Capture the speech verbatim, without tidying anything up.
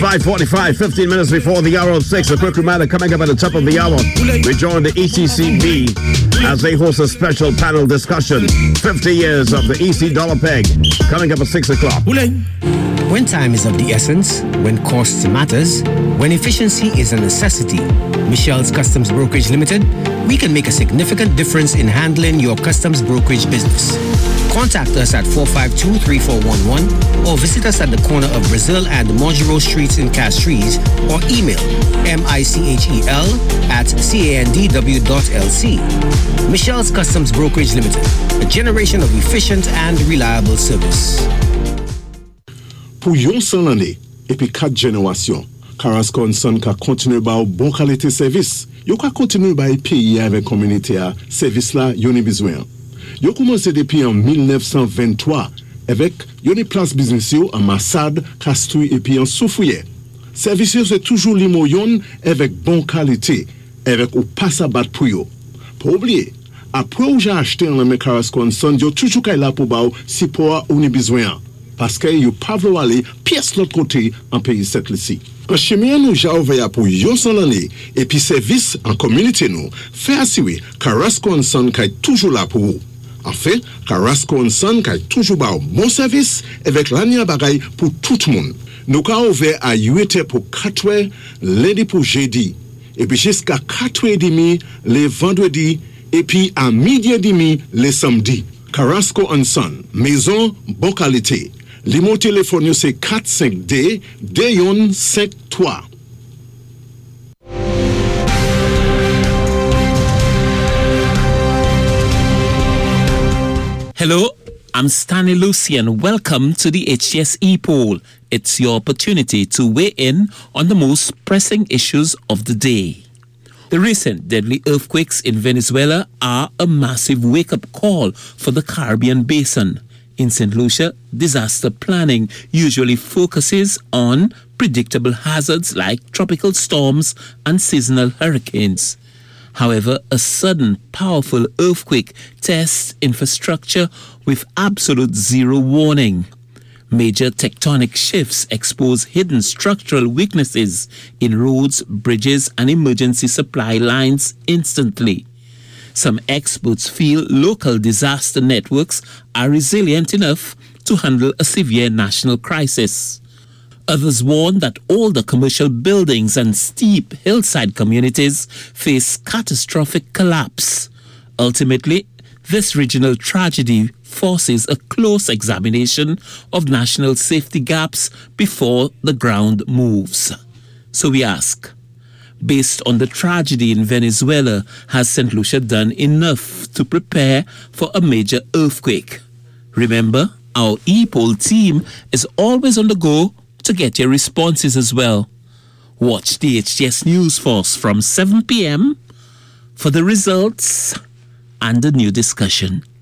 five forty-five, fifteen minutes before the hour of six. A quick reminder coming up at the top of the hour. We join the E C C B as they host a special panel discussion. fifty years of the E C dollar peg. Coming up at six o'clock. When time is of the essence, when cost matters, when efficiency is a necessity, Michelle's Customs Brokerage Limited, we can make a significant difference in handling your customs brokerage business. Contact us at four five two, three four one one or visit us at the corner of Brazil and Mongereau Streets in Castries or email michel at candw dot l c. Michelle's Customs Brokerage Limited, a generation of efficient and reliable service. Pour yon cent l'année et puis quatre générations, Carrasco and Son ka continue ba bon qualité service. Yo ka continue ba payer avec communauté a service là yon besoin. Yo commencé depuis en dix-neuf cent vingt-trois avec yon place business yo en Massad, Castouille et puis en Soufouye. Service c'est toujours limoyon avec bon qualité, avec ou pas à battre pour yo. Pour oublier, après ou j'ai acheté un lame Carrasco and Son, yo toujours kay là pour ba si pour ou ni besoin. Parce que yo pas vouloir aller pièce l'autre côté en pays cette ici. En chemin nous j'ai ouvert pour yon son l'année et puis service en communauté nous fait assurer Carrasco and Son kay toujours là pour vous. En fait, Carrasco and Son kay toujours ba bon service avec l'année bagaille pour tout le monde. Nous ka ouvert à huit heures pour quatre heures lundi pour jeudi et puis jusqu'à quatre heures trente les vendredis et puis à midi et demi les samedis. Carrasco and Son, maison bonne qualité. Le mon téléphone c'est quatre cinq D Dayon cinq trois. Hello, I'm Stanley Lucy and welcome to the H T S E-Poll. It's your opportunity to weigh in on the most pressing issues of the day. The recent deadly earthquakes in Venezuela are a massive wake-up call for the Caribbean basin. In Saint Lucia, disaster planning usually focuses on predictable hazards like tropical storms and seasonal hurricanes. However, a sudden, powerful earthquake tests infrastructure with absolute zero warning. Major tectonic shifts expose hidden structural weaknesses in roads, bridges, and emergency supply lines instantly. Some experts feel local disaster networks are resilient enough to handle a severe national crisis. Others warn that older commercial buildings and steep hillside communities face catastrophic collapse. Ultimately, this regional tragedy forces a close examination of national safety gaps before the ground moves. So we ask, based on the tragedy in Venezuela, has Saint Lucia done enough to prepare for a major earthquake? Remember, our E-Poll team is always on the go to get your responses as well. Watch the H T S News Force from seven p.m. for the results and the new discussion.